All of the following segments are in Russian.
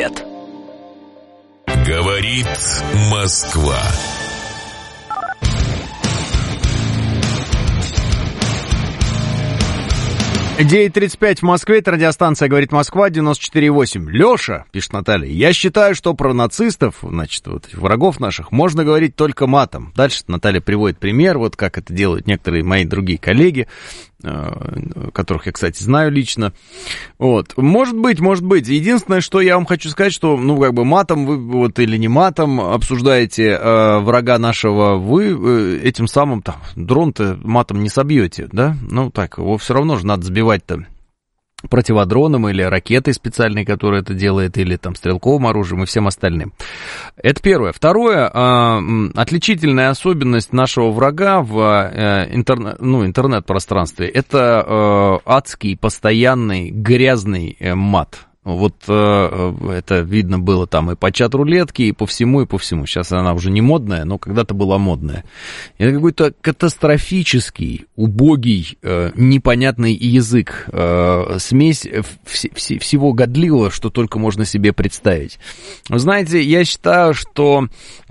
лет. Говорит Москва. 9:35 в Москве, это радиостанция «Говорит Москва», 94,8. Леша, пишет Наталья, я считаю, что про нацистов, значит, вот, врагов наших, можно говорить только матом. Дальше Наталья приводит пример, вот как это делают некоторые мои другие коллеги, которых я, кстати, знаю лично. Вот. Может быть. Единственное, что я вам хочу сказать, что, матом вы, вот, или не матом обсуждаете врага нашего, вы этим самым, дрон-то матом не собьете, да? Его все равно же надо сбивать-то противодроном или ракетой специальной, которая это делает, или стрелковым оружием и всем остальным. Это первое. Второе, отличительная особенность нашего врага в интернет-пространстве, это адский, постоянный, грязный мат. Вот это видно было и по чат-рулетке, и по всему. Сейчас она уже не модная, но когда-то была модная. Это какой-то катастрофический, убогий, непонятный язык. Смесь всего годливого, что только можно себе представить. Вы знаете, я считаю, что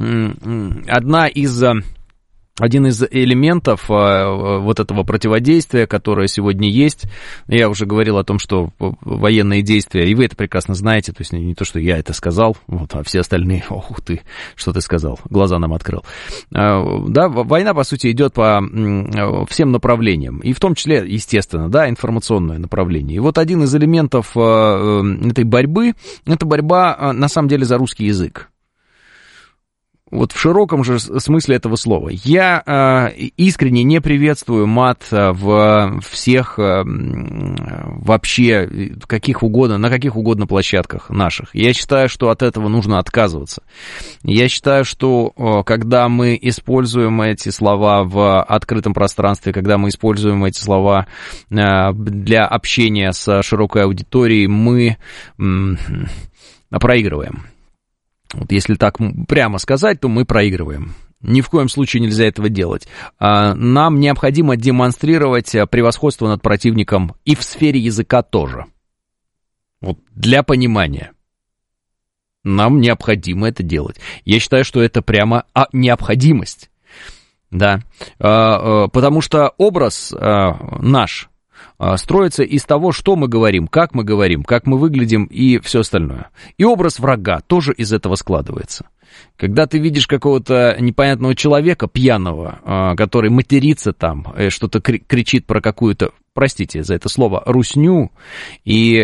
один из элементов вот этого противодействия, которое сегодня есть, я уже говорил о том, что военные действия, и вы это прекрасно знаете, то есть не то, что я это сказал, а все остальные, ух ты, что ты сказал, глаза нам открыл. Да, война, по сути, идет по всем направлениям, и в том числе, естественно, да, информационное направление. И вот один из элементов этой борьбы, это борьба, на самом деле, за русский язык. Вот в широком же смысле этого слова. Я искренне не приветствую мат в всех вообще на каких угодно площадках наших. Я считаю, что от этого нужно отказываться. Я считаю, что когда мы используем эти слова в открытом пространстве, когда мы используем эти слова для общения с широкой аудиторией, мы проигрываем. Вот если так прямо сказать, то мы проигрываем. Ни в коем случае нельзя этого делать. Нам необходимо демонстрировать превосходство над противником и в сфере языка тоже. Вот для понимания. Нам необходимо это делать. Я считаю, что это прямо необходимость. Да. Потому что образ наш строится из того, что мы говорим, как мы выглядим и все остальное. И образ врага тоже из этого складывается. Когда ты видишь какого-то непонятного человека, пьяного, который матерится что-то кричит про какую-то, простите за это слово, русню, и,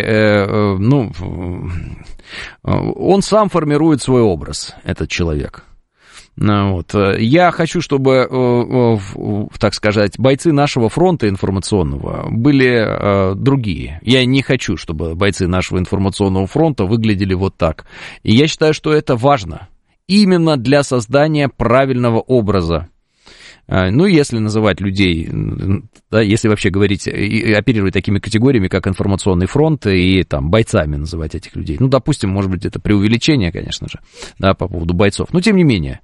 он сам формирует свой образ, этот человек. Вот. Я хочу, чтобы, так сказать, бойцы нашего фронта информационного были другие. Я не хочу, чтобы бойцы нашего информационного фронта выглядели вот так. И я считаю, что это важно именно для создания правильного образа. Если называть людей, да, если вообще говорить и оперировать такими категориями, как информационный фронт, и бойцами называть этих людей. Допустим, может быть, это преувеличение, конечно же, да, по поводу бойцов. Но, тем не менее.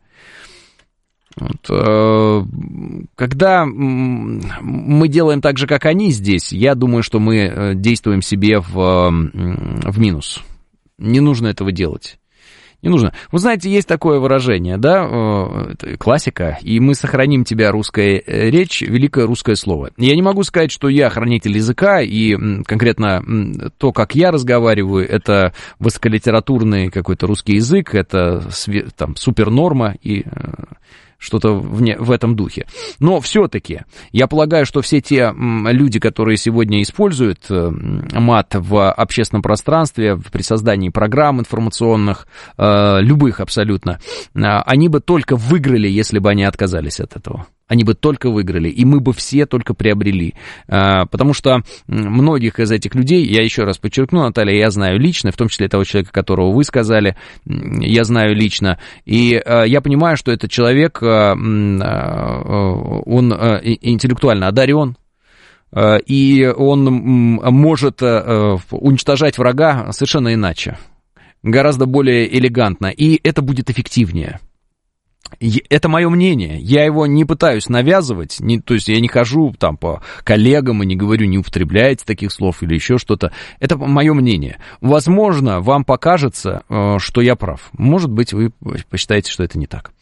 Вот, когда мы делаем так же, как они здесь, я думаю, что мы действуем себе в минус. Не нужно этого делать. Не нужно. Вы знаете, есть такое выражение, да, это классика, и мы сохраним тебя, русская речь, великое русское слово. Я не могу сказать, что я хранитель языка, и конкретно то, как я разговариваю, это высоколитературный какой-то русский язык, это супернорма и что-то в этом духе. Но все-таки я полагаю, что все те люди, которые сегодня используют мат в общественном пространстве, при создании программ информационных, любых абсолютно, они бы только выиграли, если бы они отказались от этого. Они бы только выиграли, и мы бы все только приобрели. Потому что многих из этих людей, я еще раз подчеркну, Наталья, я знаю лично, в том числе того человека, которого вы сказали, я знаю лично. И я понимаю, что этот человек, он интеллектуально одарен, и он может уничтожать врага совершенно иначе, гораздо более элегантно, и это будет эффективнее. Это мое мнение, я его не пытаюсь навязывать, то есть я не хожу там по коллегам и не говорю, не употребляйте таких слов или еще что-то. Это мое мнение. Возможно, вам покажется, что я прав. Может быть, вы посчитаете, что это не так.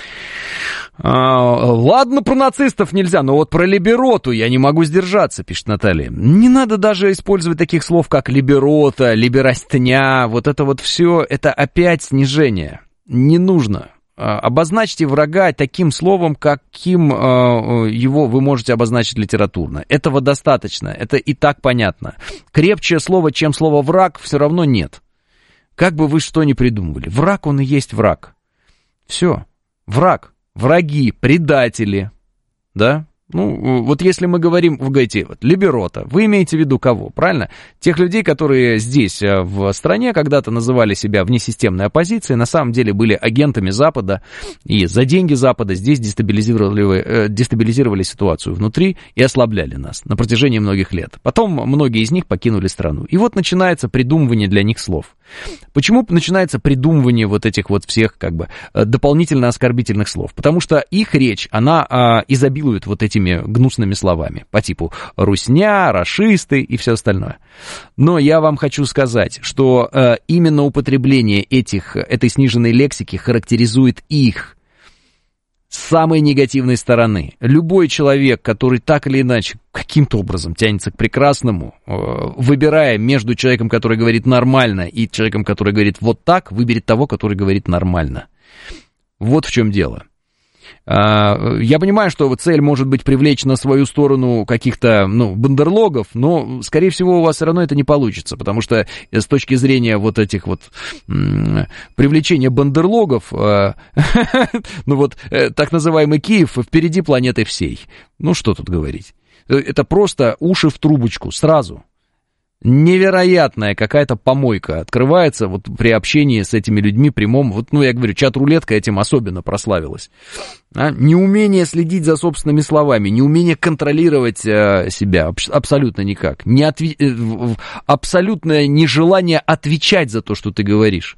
Ладно, про нацистов нельзя, но вот про либероту я не могу сдержаться, пишет Наталья. Не надо даже использовать таких слов, как либерота, либерастня, вот это вот все, это опять снижение. Не нужно. Обозначьте врага таким словом, каким его вы можете обозначить литературно. Этого достаточно, это и так понятно. Крепче слово, чем слово «враг», все равно нет. Как бы вы что ни придумывали, враг он и есть враг. Все, враг, враги, предатели, да? Ну, вот если мы говорим, вы говорите, вот, либерота, вы имеете в виду кого, правильно? Тех людей, которые здесь, в стране, когда-то называли себя внесистемной оппозицией, на самом деле были агентами Запада, и за деньги Запада здесь дестабилизировали ситуацию внутри и ослабляли нас на протяжении многих лет. Потом многие из них покинули страну. И вот начинается придумывание для них слов. Почему начинается придумывание вот этих вот всех, как бы, дополнительно оскорбительных слов? Потому что их речь, она изобилует вот этими гнусными словами по типу русня, рашисты и все остальное. Но я вам хочу сказать, что именно употребление этой сниженной лексики характеризует их с самой негативной стороны. Любой человек, который так или иначе каким-то образом тянется к прекрасному, выбирая между человеком, который говорит нормально, и человеком, который говорит вот так, выберет того, который говорит нормально. Вот в чем дело. Я понимаю, что цель может быть привлечь на свою сторону каких-то, бандерлогов, но, скорее всего, у вас все равно это не получится, потому что с точки зрения вот этих вот привлечения бандерлогов, так называемый Киев впереди планеты всей. Ну, что тут говорить? Это просто уши в трубочку сразу. Невероятная какая-то помойка открывается вот при общении с этими людьми прямом. Вот, я говорю, чат-рулетка этим особенно прославилась. Неумение следить за собственными словами, неумение контролировать себя абсолютно никак. Абсолютное нежелание отвечать за то, что ты говоришь.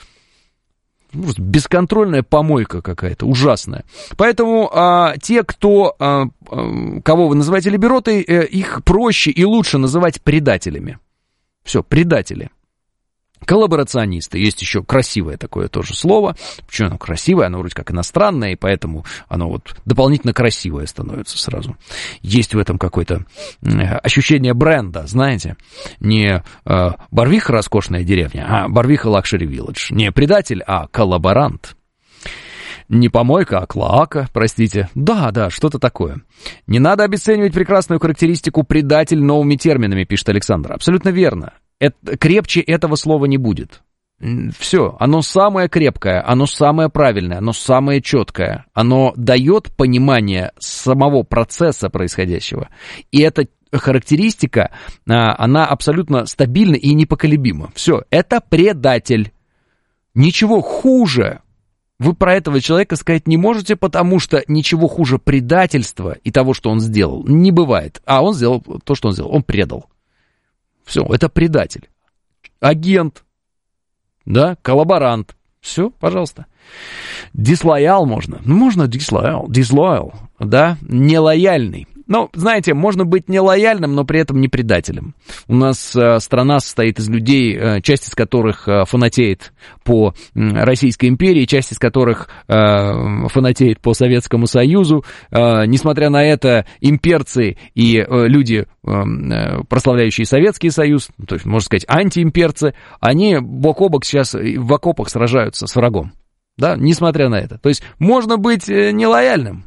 Бесконтрольная помойка какая-то, ужасная. Поэтому те, кого вы называете либеротой, их проще и лучше называть предателями. Все, предатели. Коллаборационисты. Есть еще красивое такое тоже слово. Почему оно красивое? Оно вроде как иностранное, и поэтому оно вот дополнительно красивое становится сразу. Есть в этом какое-то ощущение бренда, знаете. Не Барвиха роскошная деревня, а Барвиха лакшери вилледж. Не предатель, а коллаборант. Не помойка, а клоака, простите. Да, что-то такое. Не надо обесценивать прекрасную характеристику предатель новыми терминами, пишет Александр. Абсолютно верно. Крепче этого слова не будет. Все, оно самое крепкое, оно самое правильное, оно самое четкое. Оно дает понимание самого процесса происходящего. И эта характеристика, она абсолютно стабильна и непоколебима. Все, это предатель. Ничего хуже вы про этого человека сказать не можете, потому что ничего хуже предательства и того, что он сделал, не бывает. А он сделал то, что он сделал, он предал. Все, это предатель. Агент. Да, коллаборант. Все, пожалуйста. Дислоял можно. Можно дислоял. Да, нелояльный. Знаете, можно быть нелояльным, но при этом не предателем. У нас страна состоит из людей, часть из которых фанатеет по Российской империи, часть из которых фанатеет по Советскому Союзу. Несмотря на это, имперцы и люди, прославляющие Советский Союз, то есть, можно сказать, антиимперцы, они бок о бок сейчас в окопах сражаются с врагом. Да, несмотря на это. То есть, можно быть нелояльным,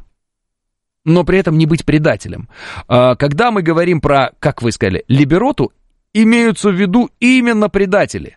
но при этом не быть предателем. Когда мы говорим про, как вы сказали, либероту, имеются в виду именно предатели.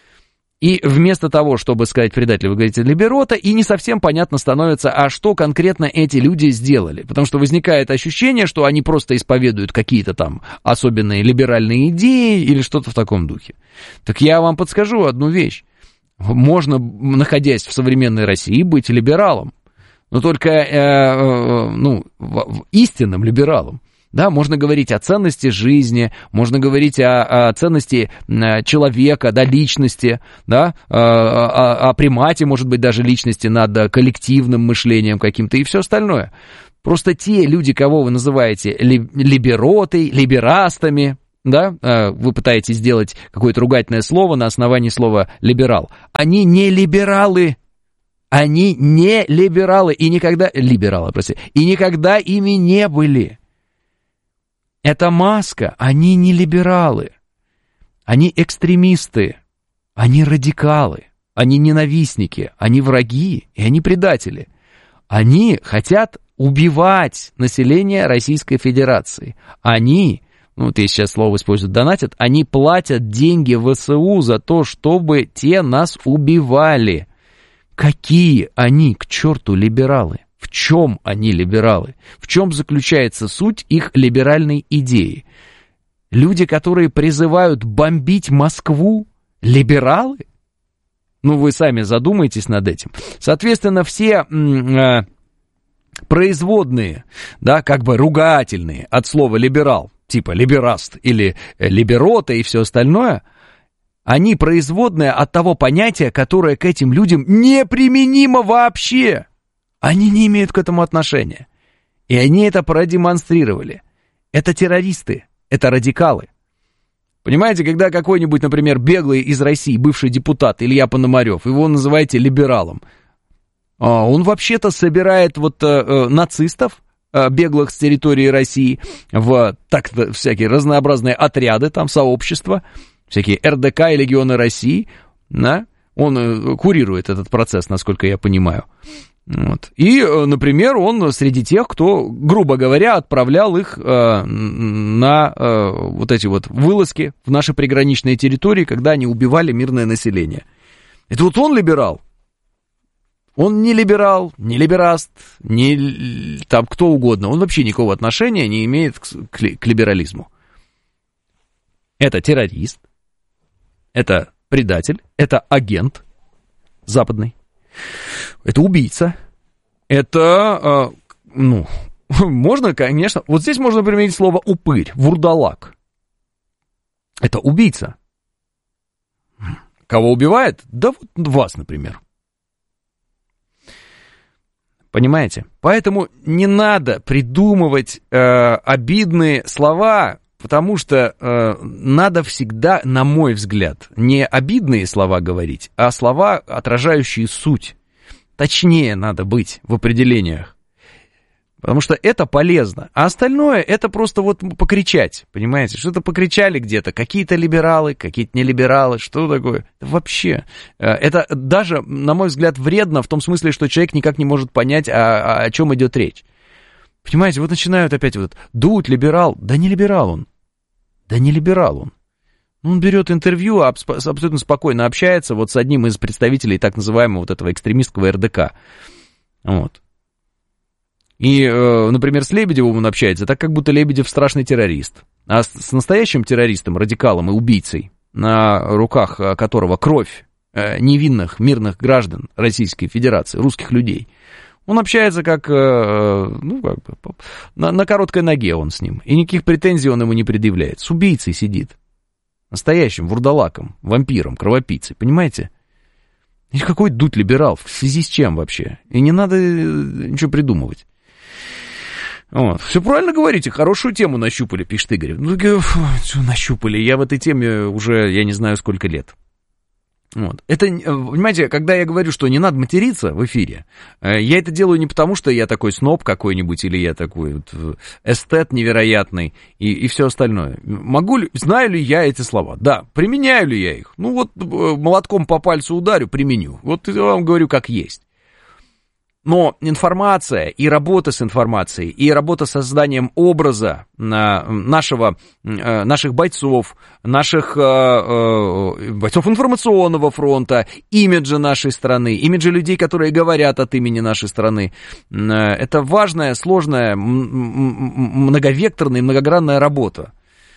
И вместо того, чтобы сказать предатель, вы говорите либерота, и не совсем понятно становится, а что конкретно эти люди сделали. Потому что возникает ощущение, что они просто исповедуют какие-то там особенные либеральные идеи или что-то в таком духе. Так я вам подскажу одну вещь. Можно, находясь в современной России, быть либералом. Но только истинным либералом. Да, можно говорить о ценности жизни, можно говорить о ценности человека, да, личности, да, о примате, может быть, даже личности над коллективным мышлением каким-то и все остальное. Просто те люди, кого вы называете либеротой, либерастами, да, вы пытаетесь сделать какое-то ругательное слово на основании слова «либерал», они не либералы. Они не либералы и никогда... Либералы, простите. И никогда ими не были. Это маска, они не либералы, они экстремисты, они радикалы, они ненавистники, они враги и они предатели. Они хотят убивать население Российской Федерации. Они, ну вот я сейчас слово использую, донатят, они платят деньги ВСУ за то, чтобы те нас убивали. Какие они, к черту, либералы? В чем они либералы? В чем заключается суть их либеральной идеи? Люди, которые призывают бомбить Москву, либералы? Ну, вы сами задумайтесь над этим. Соответственно, все производные, да, как бы ругательные от слова либерал, типа либераст или либерота и все остальное, они производные от того понятия, которое к этим людям неприменимо вообще. Они не имеют к этому отношения. И они это продемонстрировали. Это террористы, это радикалы. Понимаете, когда какой-нибудь, например, беглый из России, бывший депутат Илья Пономарев, его называете либералом, он вообще-то собирает вот нацистов, беглых с территории России, в так всякие разнообразные отряды, там сообщества, всякие РДК и легионы России, да? Он курирует этот процесс, насколько я понимаю. Вот. И, например, он среди тех, кто, грубо говоря, отправлял их на вот эти вот вылазки в наши приграничные территории, когда они убивали мирное население. Это вот он либерал. Он не либерал, не либераст, не там кто угодно. Он вообще никакого отношения не имеет к либерализму. Это террорист, это предатель, это агент западный. Это убийца. Это, ну, можно, конечно... Вот здесь можно применить слово «упырь», «вурдалак». Это убийца. Кого убивает? Да вот вас, например. Понимаете? Поэтому не надо придумывать обидные слова, потому что надо всегда, на мой взгляд, не обидные слова говорить, а слова, отражающие суть. Точнее надо быть в определениях. Потому что это полезно. А остальное это просто вот покричать. Понимаете? Что-то покричали где-то. Какие-то либералы, какие-то не либералы. Что такое? Вообще. Это даже, на мой взгляд, вредно в том смысле, что человек никак не может понять, о чем идет речь. Понимаете? Вот начинают опять вот Дудь, либерал. Да не либерал он. Да не либерал он. Он берет интервью, абсолютно спокойно общается вот с одним из представителей так называемого вот этого экстремистского РДК. Вот. И, например, с Лебедевым он общается так, как будто Лебедев страшный террорист. А с настоящим террористом, радикалом и убийцей, на руках которого кровь невинных мирных граждан Российской Федерации, русских людей, он общается как, ну, как бы, на короткой ноге он с ним. И никаких претензий он ему не предъявляет. С убийцей сидит. Настоящим вурдалаком, вампиром, кровопийцей. Понимаете? И какой Дудь либерал? В связи с чем вообще? И не надо ничего придумывать. Вот. Все правильно говорите, хорошую тему нащупали, пишет Игорь. Ну, нащупали, я в этой теме уже, я не знаю, сколько лет. Вот. Это, понимаете, когда я говорю, что не надо материться в эфире, я это делаю не потому, что я такой сноб какой-нибудь, или я такой вот эстет невероятный, и все остальное. Знаю ли я эти слова? Да. Применяю ли я их? Ну вот молотком по пальцу ударю, применю. Вот я вам говорю, как есть. Но информация и работа с информацией, и работа с созданием образа наших бойцов, наших бойцов информационного фронта, имиджа нашей страны, имиджа людей, которые говорят от имени нашей страны, это важная, сложная, многовекторная и многогранная работа,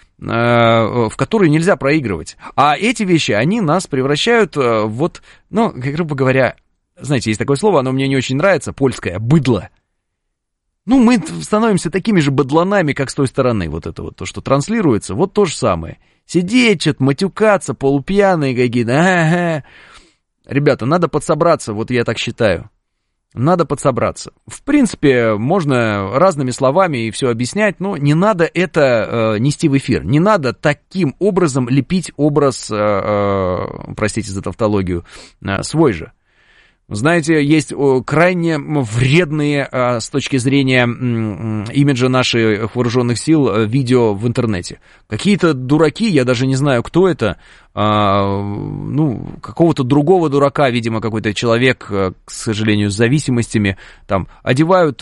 в которой нельзя проигрывать. А эти вещи, они нас превращают вот, ну, грубо говоря, знаете, есть такое слово, оно мне не очень нравится, польское, быдло. Ну, мы становимся такими же бадланами, как с той стороны, вот это вот, то, что транслируется, вот то же самое. Сидеть, что-то матюкаться, полупьяные какие-то, ага. Ребята, надо подсобраться, вот я так считаю. Надо подсобраться. В принципе, можно разными словами и все объяснять, но не надо это нести в эфир. Не надо таким образом лепить образ, простите за тавтологию, свой же. Знаете, есть крайне вредные с точки зрения имиджа наших вооруженных сил видео в интернете. Какие-то дураки, я даже не знаю, кто это, какого-то другого дурака, видимо, какой-то человек, к сожалению, с зависимостями, там, надевают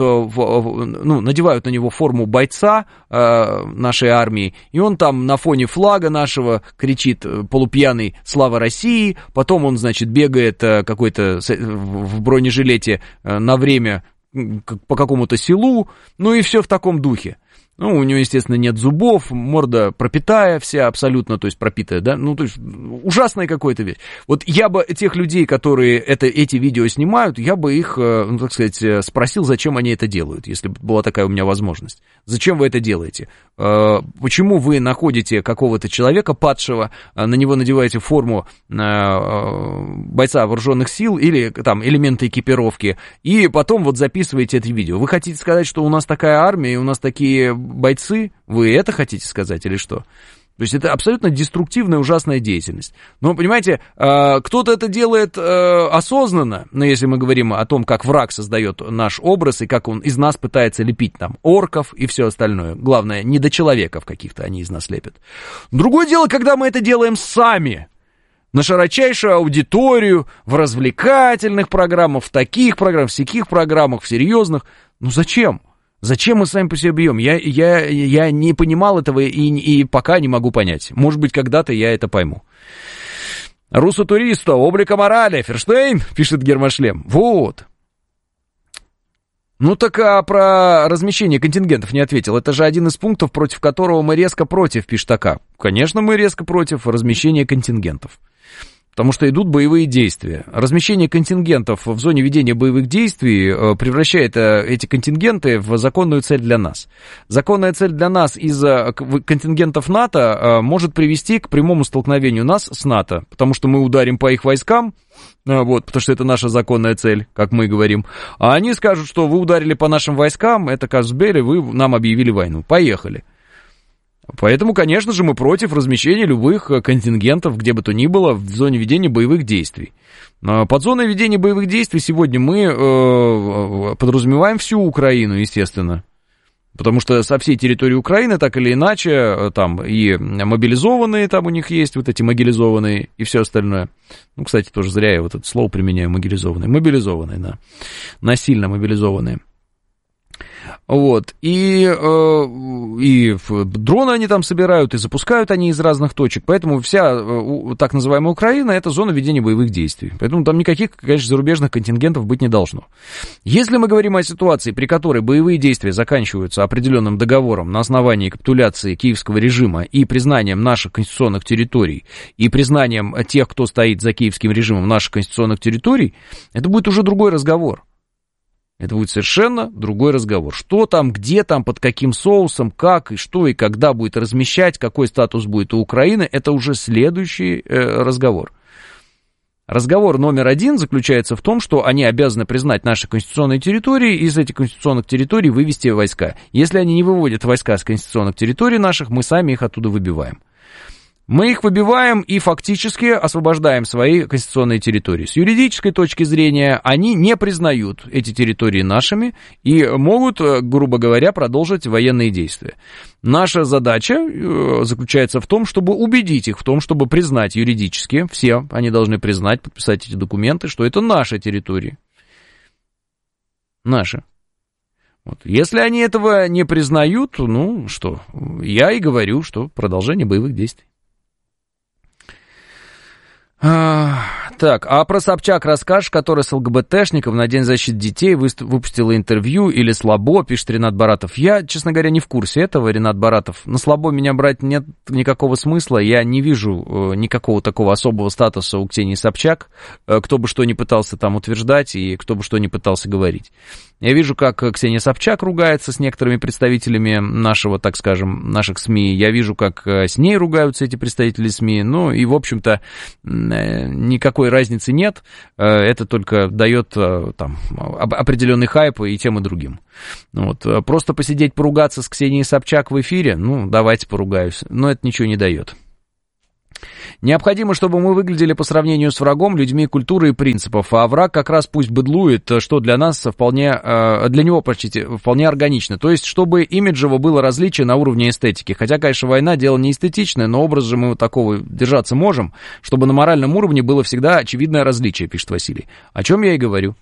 на него форму бойца нашей армии, и он там на фоне флага нашего кричит полупьяный «Слава России», потом он, значит, бегает какой-то в бронежилете на время по какому-то селу, ну и все в таком духе. Ну, у него, естественно, нет зубов, морда пропитая вся абсолютно, то есть пропитая, да, ну, то есть ужасная какая-то вещь. Вот я бы тех людей, которые эти видео снимают, я бы их, ну, так сказать, спросил, зачем они это делают, если бы была такая у меня возможность. Зачем вы это делаете? Почему вы находите какого-то человека падшего, на него надеваете форму бойца вооруженных сил или там элементы экипировки, и потом вот записываете это видео? Вы хотите сказать, что у нас такая армия, и у нас такие бойцы? Вы это хотите сказать или что? То есть это абсолютно деструктивная, ужасная деятельность. Но, понимаете, кто-то это делает осознанно, но если мы говорим о том, как враг создает наш образ и как он из нас пытается лепить там орков и все остальное. Главное, недочеловеков каких-то они из нас лепят. Другое дело, когда мы это делаем сами. На широчайшую аудиторию, в развлекательных программах, в таких программах, в сяких программах, в серьезных. Ну зачем? Зачем мы сами по себе бьем? Я не понимал этого и пока не могу понять. Может быть, когда-то я это пойму. Руссо туристо, облика морали, Ферштейн, пишет Гермошлем. Вот. Ну так а про размещение контингентов не ответил. Это же один из пунктов, против которого мы резко против, пишет АК. Конечно, мы резко против размещения контингентов. Потому что идут боевые действия. Размещение контингентов в зоне ведения боевых действий превращает эти контингенты в законную цель для нас. Законная цель для нас из контингентов НАТО может привести к прямому столкновению нас с НАТО, потому что мы ударим по их войскам, вот, потому что это наша законная цель, как мы говорим. А они скажут, что вы ударили по нашим войскам, это казус белли, вы нам объявили войну. Поехали. Поэтому, конечно же, мы против размещения любых контингентов, где бы то ни было, в зоне ведения боевых действий. Под зоной ведения боевых действий сегодня мы подразумеваем всю Украину, естественно. Потому что со всей территории Украины, так или иначе, там и мобилизованные, там у них есть вот эти мобилизованные и все остальное. Ну, кстати, тоже зря я вот это слово применяю, мобилизованные. Мобилизованные, да. Насильно мобилизованные. Вот, и дроны они там собирают, и запускают они из разных точек, поэтому вся так называемая Украина — это зона ведения боевых действий, поэтому там никаких, конечно, зарубежных контингентов быть не должно. Если мы говорим о ситуации, при которой боевые действия заканчиваются определенным договором на основании капитуляции киевского режима и признанием наших конституционных территорий, и признанием тех, кто стоит за киевским режимом, наших конституционных территорий, это будет уже другой разговор. Это будет совершенно другой разговор. Что там, где там, под каким соусом, как и что и когда будет размещать, какой статус будет у Украины, это уже следующий разговор. Разговор номер один заключается в том, что они обязаны признать наши конституционные территории и из этих конституционных территорий вывести войска. Если они не выводят войска с конституционных территорий наших, мы сами их оттуда выбиваем. Мы их выбиваем и фактически освобождаем свои конституционные территории. С юридической точки зрения они не признают эти территории нашими и могут, грубо говоря, продолжить военные действия. Наша задача заключается в том, чтобы убедить их в том, чтобы признать юридически, все они должны признать, подписать эти документы, что это наши территории. Наши. Вот. Если они этого не признают, ну что, я и говорю, что продолжение боевых действий. Так, а про Собчак расскажешь, который с ЛГБТшником на День защиты детей выпустила интервью или слабо, пишет Ренат Баратов. Я, честно говоря, не в курсе этого, Ренат Баратов. На слабо меня брать нет никакого смысла, я не вижу никакого такого особого статуса у Ксении Собчак, кто бы что ни пытался там утверждать и кто бы что ни пытался говорить. Я вижу, как Ксения Собчак ругается с некоторыми представителями нашего, так скажем, наших СМИ. Я вижу, как с ней ругаются эти представители СМИ. Ну и, в общем-то, никакой разницы нет. Это только дает там определенный хайп и тем и другим. Вот. Просто посидеть, поругаться с Ксенией Собчак в эфире, ну, давайте поругаюсь. Но это ничего не дает. Необходимо, чтобы мы выглядели по сравнению с врагом людьми культуры и принципов, а враг как раз пусть быдлует, что для нас вполне, для него, простите, вполне органично. То есть, чтобы имиджево было различие на уровне эстетики. Хотя, конечно, война дело не эстетичное, но образ же мы такого держаться можем, чтобы на моральном уровне было всегда очевидное различие, пишет Василий. О чем я и говорю.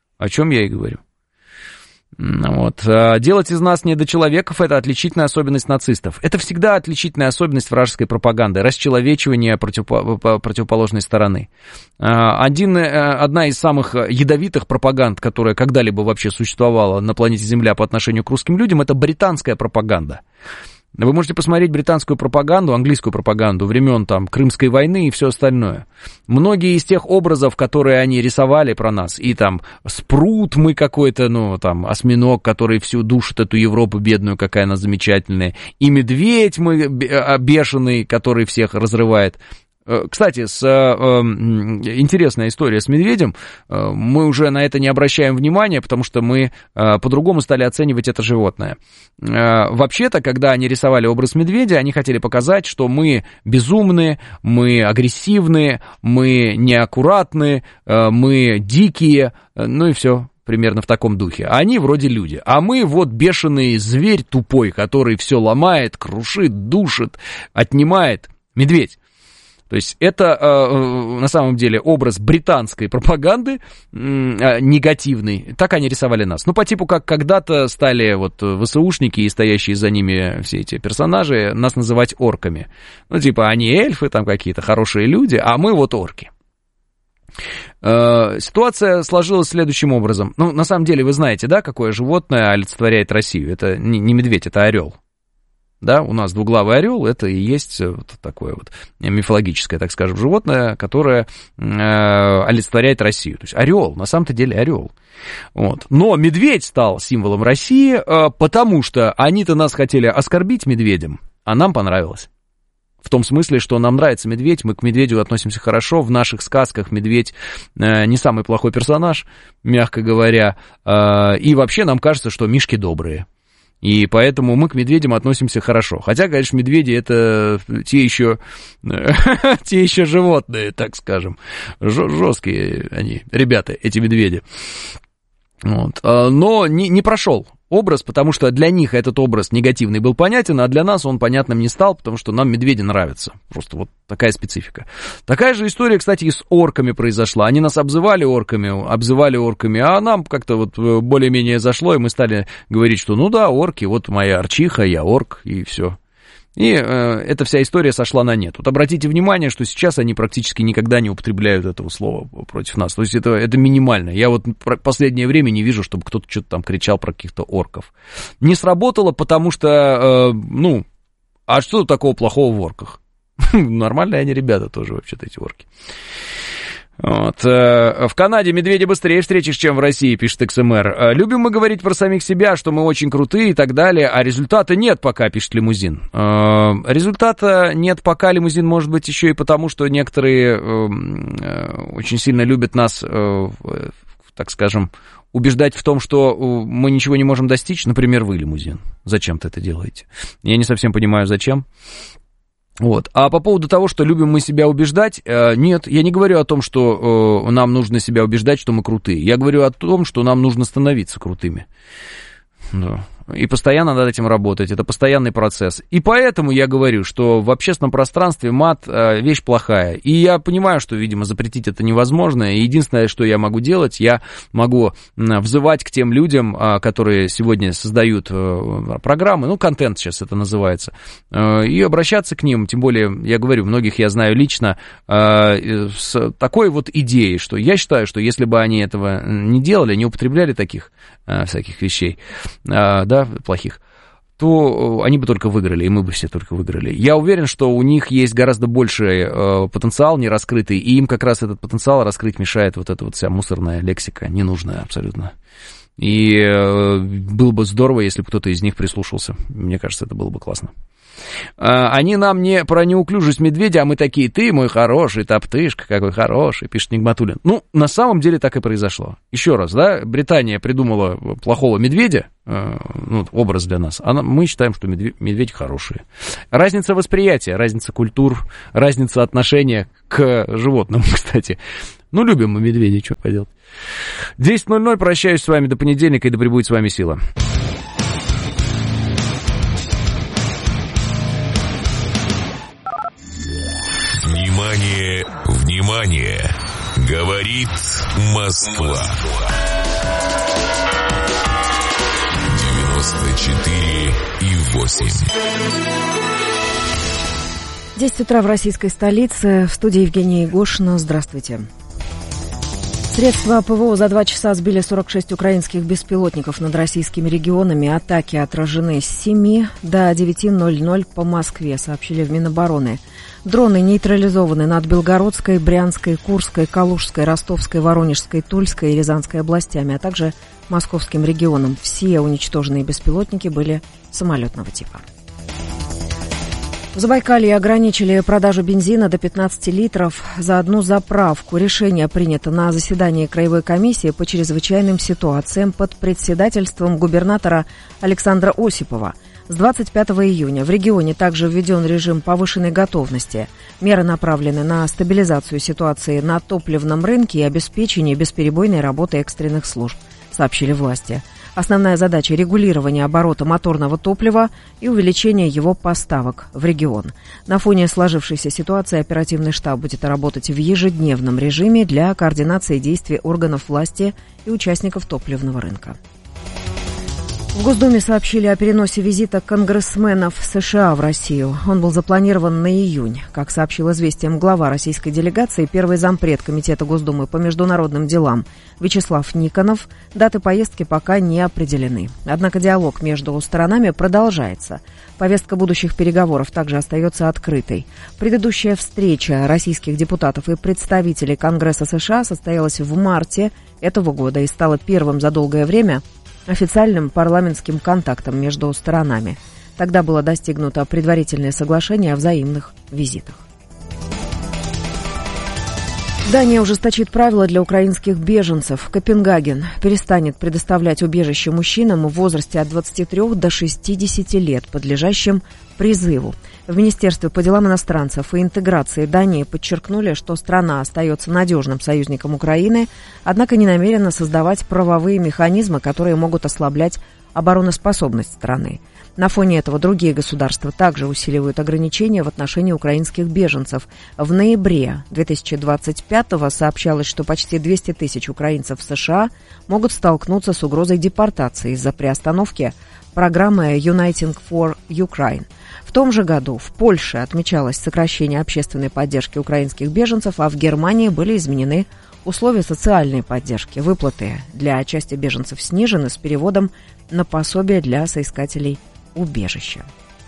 Вот. Делать из нас недочеловеков — это отличительная особенность нацистов. Это всегда отличительная особенность вражеской пропаганды, расчеловечивание противоположной стороны. Одна из самых ядовитых пропаганд, которая когда-либо вообще существовала на планете Земля по отношению к русским людям, это британская пропаганда. Вы можете посмотреть британскую пропаганду, английскую пропаганду времен там Крымской войны и все остальное. Многие из тех образов, которые они рисовали про нас, и там спрут мы какой-то, ну там осьминог, который всю душит эту Европу бедную, какая она замечательная, и медведь мы бешеный, который всех разрывает. Кстати, интересная история с медведем. Мы уже на это не обращаем внимания, потому что мы по-другому стали оценивать это животное. Вообще-то, когда они рисовали образ медведя, они хотели показать, что мы безумные, мы агрессивные, мы неаккуратные, мы дикие, ну и все. Примерно в таком духе. Они вроде люди. А мы вот бешеный зверь тупой, который все ломает, крушит, душит, отнимает. Медведь. То есть это на самом деле образ британской пропаганды негативный. Так они рисовали нас. Ну, по типу, как когда-то стали вот ВСУшники и стоящие за ними все эти персонажи нас называть орками. Ну, типа, они эльфы там какие-то, хорошие люди, а мы вот орки. Ситуация сложилась следующим образом. Ну, на самом деле, вы знаете, да, какое животное олицетворяет Россию? Это не медведь, это орел. Да, у нас двуглавый орел, это и есть вот такое вот мифологическое, так скажем, животное, которое олицетворяет Россию. То есть орел, на самом-то деле орел. Вот. Но медведь стал символом России, потому что они-то нас хотели оскорбить медведем, а нам понравилось. В том смысле, что нам нравится медведь, мы к медведю относимся хорошо. В наших сказках медведь не самый плохой персонаж, мягко говоря. И вообще нам кажется, что мишки добрые. И поэтому мы к медведям относимся хорошо. Хотя, конечно, медведи — это те еще животные, так скажем. Жесткие они, ребята, эти медведи. Вот. Но не прошел образ, потому что для них этот образ негативный был понятен, а для нас он понятным не стал, потому что нам медведи нравятся. Просто вот такая специфика. Такая же история, кстати, и с орками произошла. Они нас обзывали орками, а нам как-то вот более-менее зашло, и мы стали говорить, что ну да, орки, вот моя орчиха, я орк, и все. И эта вся история сошла на нет. Вот обратите внимание, что сейчас они практически никогда не употребляют этого слова против нас. То есть это минимально. Я вот в последнее время не вижу, чтобы кто-то что-то там кричал про каких-то орков. Не сработало, потому что, а что такого плохого в орках? Нормальные они ребята тоже, вообще-то, эти орки. Вот. В Канаде медведя быстрее встретишь, чем в России, пишет XMR. Любим мы говорить про самих себя, что мы очень крутые и так далее, а результата нет пока, пишет Лимузин. Результата нет пока, Лимузин, может быть, еще и потому, что некоторые очень сильно любят нас, так скажем, убеждать в том, что мы ничего не можем достичь. Например, вы, Лимузин. Зачем-то это делаете? Я не совсем понимаю, зачем. Вот. А по поводу того, что любим мы себя убеждать, нет, я не говорю о том, что нам нужно себя убеждать, что мы крутые. Я говорю о том, что нам нужно становиться крутыми. Да. и постоянно над этим работать, это постоянный процесс. И поэтому я говорю, что в общественном пространстве мат вещь плохая. И я понимаю, что, видимо, запретить это невозможно, и единственное, что я могу делать, я могу взывать к тем людям, которые сегодня создают программы, ну, контент сейчас это называется, и обращаться к ним, тем более, я говорю, многих я знаю лично, с такой вот идеей, что я считаю, что если бы они этого не делали, не употребляли таких всяких вещей, да, плохих, то они бы только выиграли, и мы бы все только выиграли. Я уверен, что у них есть гораздо больший потенциал нераскрытый, и им как раз этот потенциал раскрыть мешает вот эта вот вся мусорная лексика, ненужная абсолютно. И было бы здорово, если бы кто-то из них прислушался. Мне кажется, это было бы классно. Они нам не про неуклюжесть медведя, а мы такие: ты мой хороший, топтышка, какой хороший, пишет Нигматуллин. Ну, на самом деле так и произошло. Еще раз, да, Британия придумала плохого медведя, ну, образ для нас, а мы считаем, что медведь хороший. Разница восприятия, разница культур, разница отношения к животным, кстати. Ну, любим мы медведей, что поделать. 10:00, прощаюсь с вами до понедельника, и да пребудет с вами сила. Внимание, внимание! Говорит Москва. 94,8. 10 утра в российской столице. В студии Евгения Егошина. Здравствуйте. Средства ПВО за 2 часа сбили 46 украинских беспилотников над российскими регионами. Атаки отражены с 7 до 9:00 по Москве, сообщили в Минобороны. Дроны нейтрализованы над Белгородской, Брянской, Курской, Калужской, Ростовской, Воронежской, Тульской и Рязанской областями, а также Московским регионом. Все уничтоженные беспилотники были самолетного типа. В Забайкалье ограничили продажу бензина до 15 литров за одну заправку. Решение принято на заседании Краевой комиссии по чрезвычайным ситуациям под председательством губернатора Александра Осипова. С 25 июня в регионе также введен режим повышенной готовности. Меры направлены на стабилизацию ситуации на топливном рынке и обеспечение бесперебойной работы экстренных служб, сообщили власти. Основная задача – регулирование оборота моторного топлива и увеличение его поставок в регион. На фоне сложившейся ситуации оперативный штаб будет работать в ежедневном режиме для координации действий органов власти и участников топливного рынка. В Госдуме сообщили о переносе визита конгрессменов США в Россию. Он был запланирован на июнь. Как сообщил «Известиям» глава российской делегации, первый зампред Комитета Госдумы по международным делам Вячеслав Никонов, даты поездки пока не определены. Однако диалог между сторонами продолжается. Повестка будущих переговоров также остается открытой. Предыдущая встреча российских депутатов и представителей Конгресса США состоялась в марте этого года и стала первым за долгое время официальным парламентским контактом между сторонами. Тогда было достигнуто предварительное соглашение о взаимных визитах. Дания ужесточит правила для украинских беженцев. Копенгаген перестанет предоставлять убежище мужчинам в возрасте от 23 до 60 лет, подлежащим призыву. В Министерстве по делам иностранцев и интеграции Дании подчеркнули, что страна остается надежным союзником Украины, однако не намерена создавать правовые механизмы, которые могут ослаблять обороноспособность страны. На фоне этого другие государства также усиливают ограничения в отношении украинских беженцев. В ноябре 2025-го сообщалось, что почти 200 тысяч украинцев в США могут столкнуться с угрозой депортации из-за приостановки программы Uniting for Ukraine. В том же году в Польше отмечалось сокращение общественной поддержки украинских беженцев, а в Германии были изменены условия социальной поддержки. Выплаты для части беженцев снижены с переводом на пособие для соискателей убежища.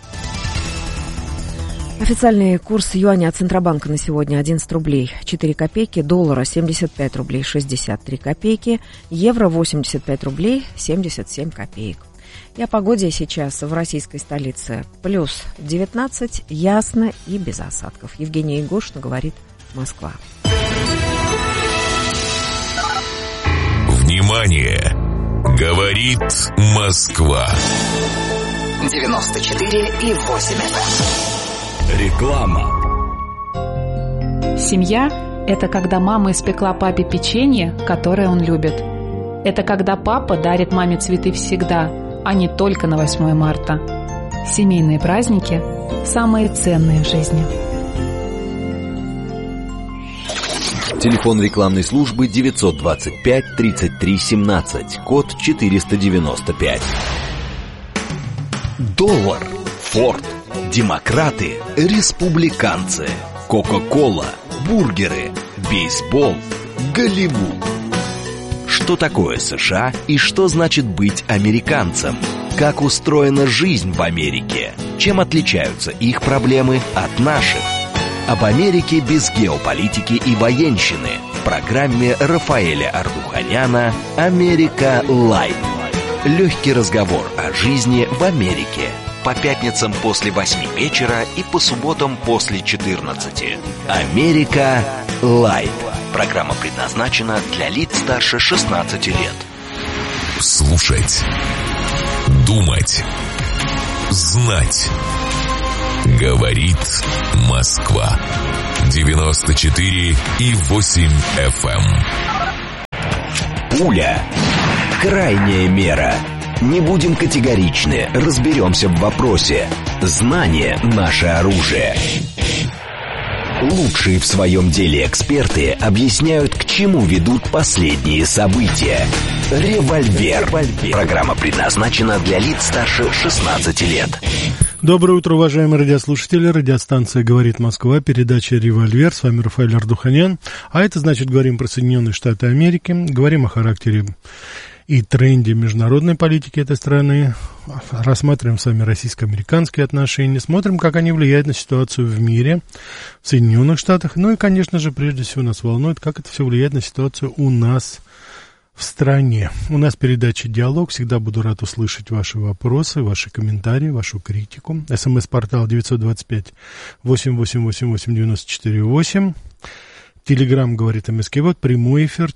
Официальный курс юаня от Центробанка на сегодня 11 рублей 4 копейки, доллара 75 рублей 63 копейки, евро 85 рублей 77 копеек. И о погоде сейчас в российской столице. Плюс 19, ясно и без осадков. Евгения Егошина, говорит Москва. Внимание! Говорит Москва. 94,8 FM. Реклама. Семья – это когда мама испекла папе печенье, которое он любит. Это когда папа дарит маме цветы всегда, а не только на 8 марта. Семейные праздники – самые ценные в жизни. Телефон рекламной службы 925 33 17, код 495. Доллар, Форд, демократы, республиканцы, Кока-кола, бургеры, бейсбол, Голливуд. Что такое США и что значит быть американцем? Как устроена жизнь в Америке? Чем отличаются их проблемы от наших? Об Америке без геополитики и военщины в программе Рафаэля Ардуханяна «Америка Лайт». Легкий разговор о жизни в Америке. По пятницам после 8 вечера и по субботам после 14. «Америка Лайт». Программа предназначена для лиц старше 16 лет. Слушать, думать, знать. Говорит Москва. 94,8 FM. Пуля. Крайняя мера. Не будем категоричны, разберемся в вопросе. Знание – наше оружие. Лучшие в своем деле эксперты объясняют, к чему ведут последние события. «Револьвер». Программа предназначена для лиц старше 16 лет. Доброе утро, уважаемые радиослушатели. Радиостанция «Говорит Москва», передача «Револьвер». С вами Рафаэль Ардуханян. А это значит, говорим про Соединенные Штаты Америки, говорим о характере и тренде международной политики этой страны, рассматриваем с вами российско-американские отношения, смотрим, как они влияют на ситуацию в мире, в Соединенных Штатах. Ну и, конечно же, прежде всего нас волнует, как это все влияет на ситуацию у нас в стране. У нас передача «Диалог». Всегда буду рад услышать ваши вопросы, ваши комментарии, вашу критику. СМС-портал 925-8888-94-8. Телеграм «Говорит МСК». Вот прямой эфир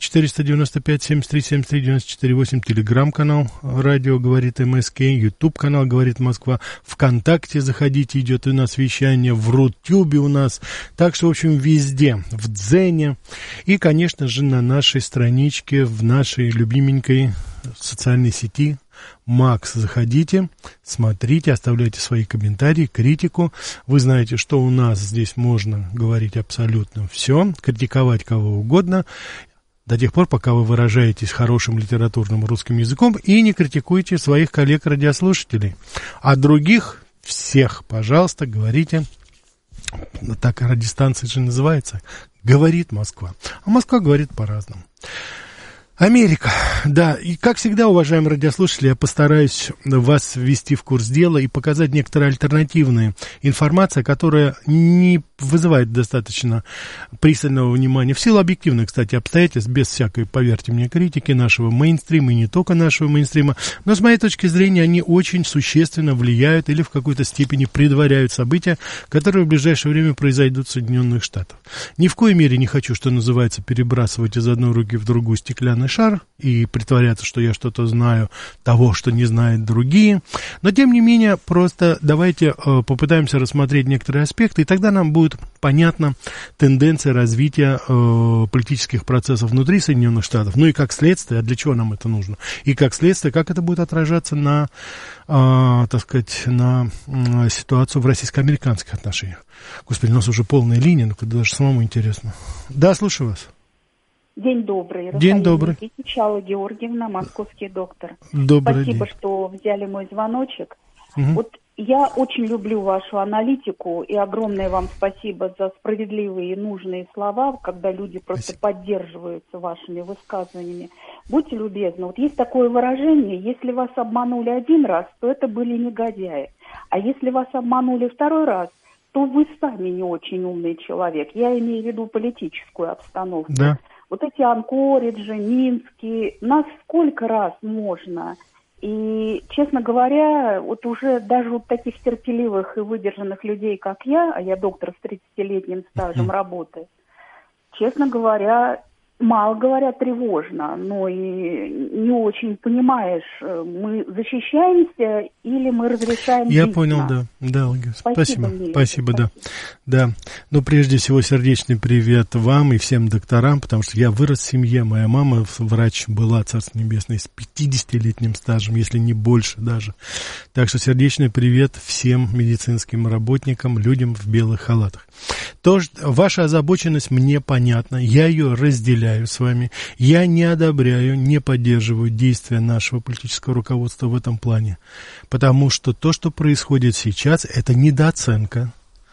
495-73-73-94-8. Телеграм-канал «Радио Говорит МСК». Ютуб-канал «Говорит Москва». ВКонтакте заходите, идет у нас вещание. В Рутюбе у нас. Так что, в общем, везде. В Дзене. И, конечно же, на нашей страничке, в нашей любименькой социальной сети Макс. Заходите, смотрите, оставляйте свои комментарии, критику. Вы знаете, что у нас здесь можно говорить абсолютно все, критиковать кого угодно, до тех пор, пока вы выражаетесь хорошим литературным русским языком и не критикуете своих коллег-радиослушателей. А других всех, пожалуйста, говорите. Так радиостанция же называется. «Говорит Москва». А Москва говорит по-разному. Америка, да, и как всегда, уважаемые радиослушатели, я постараюсь вас ввести в курс дела и показать некоторые альтернативные информации, которая не вызывает достаточно пристального внимания, в силу объективных, кстати, обстоятельств, без всякой, поверьте мне, критики нашего мейнстрима и не только нашего мейнстрима, но с моей точки зрения они очень существенно влияют или в какой-то степени предваряют события, которые в ближайшее время произойдут в Соединенных Штатах. Ни в коей мере не хочу, что называется, перебрасывать из одной руки в другую стеклянный шар и притворяться, что я что-то знаю того, что не знают другие. Но, тем не менее, просто давайте попытаемся рассмотреть некоторые аспекты, и тогда нам будет понятна тенденция развития политических процессов внутри Соединенных Штатов. Ну и как следствие, а для чего нам это нужно? И как следствие, как это будет отражаться на, так сказать, на ситуацию в российско-американских отношениях. Господи, у нас уже полная линия, но даже самому интересно. Да, слушаю вас. День добрый. День добрый. Алла Георгиевна, московский доктор. Добрый Спасибо, день. что взяли мой звоночек. Угу. Вот я очень люблю вашу аналитику, и огромное вам спасибо за справедливые и нужные слова, когда люди просто поддерживаются вашими высказываниями. Будьте любезны, вот есть такое выражение: если вас обманули один раз, то это были негодяи. А если вас обманули второй раз, то вы сами не очень умный человек. Я имею в виду политическую обстановку. Да. Вот эти Анкориджи, Минские, нас сколько раз можно? И, честно говоря, вот уже даже вот таких терпеливых и выдержанных людей, как я, а я доктор с 30-летним стажем работы, честно говоря, мало говоря, тревожно, но и не очень понимаешь, мы защищаемся или мы разрешаем Я жить понял, нам. да, Ольга, спасибо, Миля, спасибо, да. Но прежде всего сердечный привет вам и всем докторам, потому что я вырос в семье, моя мама врач была, Царство Небесное, с 50-летним стажем, если не больше даже. Так что сердечный привет всем медицинским работникам, людям в белых халатах. Ваша озабоченность мне понятна, я ее разделяю с вами, я не одобряю, не поддерживаю действия нашего политического руководства в этом плане, потому что то, что происходит сейчас, это недооценка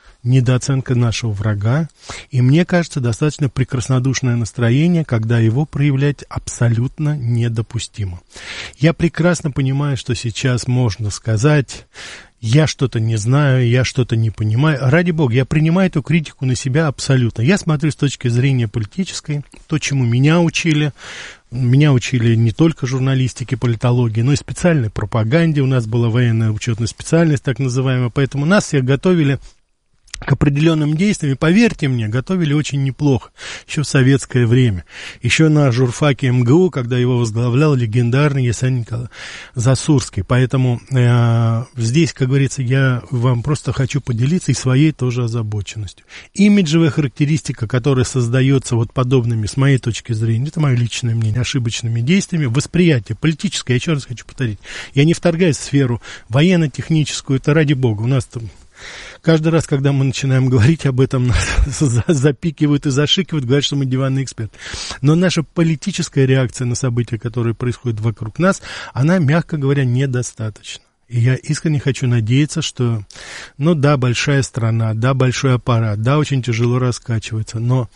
нашего врага, и мне кажется, достаточно прекраснодушное настроение, когда его проявлять абсолютно недопустимо. Я прекрасно понимаю, что сейчас можно сказать: я что-то не знаю, я что-то не понимаю. Ради бога, я принимаю эту критику на себя абсолютно. Я смотрю с точки зрения политической, то, чему меня учили. Меня учили не только журналистике, политологии, но и специальной пропаганде. У нас была военная учетная специальность, так называемая, поэтому нас всех готовили к определенным действиям, и, поверьте мне, готовили очень неплохо, еще в советское время. Еще на журфаке МГУ, когда его возглавлял легендарный Ясень Николаевич Засурский. Поэтому здесь, как говорится, я вам просто хочу поделиться и своей тоже озабоченностью. Имиджевая характеристика, которая создается вот подобными, с моей точки зрения, это мое личное мнение, ошибочными действиями, восприятие политическое, я еще раз хочу повторить, я не вторгаюсь в сферу военно-техническую, это ради бога, у нас там каждый раз, когда мы начинаем говорить об этом, нас запикивают и зашикивают, говорят, что мы диванный эксперт. Но наша политическая реакция на события, которые происходят вокруг нас, она, мягко говоря, недостаточна. И я искренне хочу надеяться, что, ну да, большая страна, да, большой аппарат, да, очень тяжело раскачивается, но